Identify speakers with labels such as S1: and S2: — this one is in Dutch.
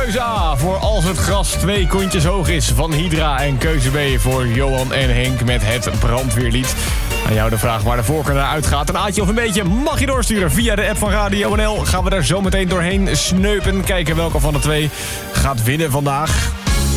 S1: Keuze A voor Als het gras 2 kontjes hoog is van Hydra. En keuze B voor Johan en Henk met het brandweerlied. Aan jou de vraag waar de voorkeur naar uitgaat. Een aatje of een beetje mag je doorsturen via de app van Radio NL. Gaan we daar zo meteen doorheen sneupen. Kijken welke van de twee gaat winnen vandaag.